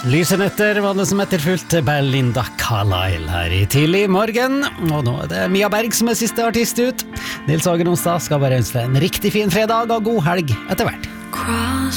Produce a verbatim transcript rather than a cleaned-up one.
Lysenetter var det som etterfulgte Belinda Carlisle her i tidlig morgen. Og nå er det Mia Berg som er siste artist ut. Nils Hagen Onsdag skal bare ønske en riktig fin fredag og god helg etter hvert.